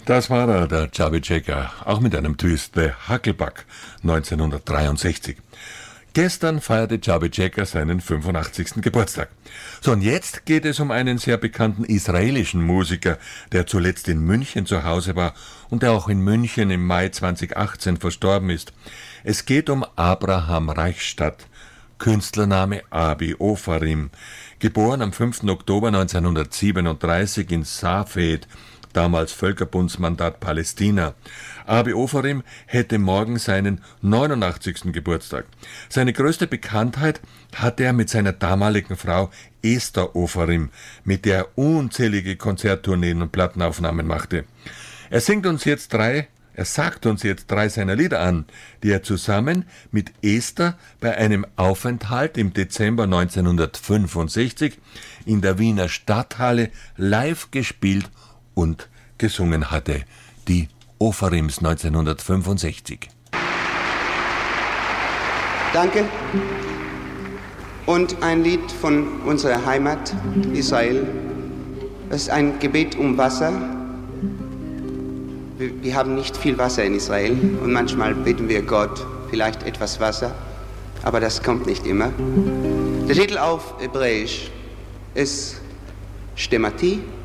Das war er, der Chubby Checker, auch mit einem Twist, The Hucklebuck, 1963. Gestern feierte Chubby Checker seinen 85. Geburtstag. So, und jetzt geht es um einen sehr bekannten israelischen Musiker, der zuletzt in München zu Hause war und der auch in München im Mai 2018 verstorben ist. Es geht um Abraham Reichstadt, Künstlername Abi Ofarim, geboren am 5. Oktober 1937 in Safed, damals Völkerbundsmandat Palästina. Abi Ofarim hätte morgen seinen 89. Geburtstag. Seine größte Bekanntheit hatte er mit seiner damaligen Frau Esther Ofarim, mit der er unzählige Konzerttourneen und Plattenaufnahmen machte. Er sagt uns jetzt drei seiner Lieder an, die er zusammen mit Esther bei einem Aufenthalt im Dezember 1965 in der Wiener Stadthalle live gespielt und gesungen hatte, die Ofarims 1965. Danke. Und ein Lied von unserer Heimat, Israel. Das ist ein Gebet um Wasser. Wir haben nicht viel Wasser in Israel und manchmal bitten wir Gott, vielleicht etwas Wasser, aber das kommt nicht immer. Der Titel auf Hebräisch ist Shtemati.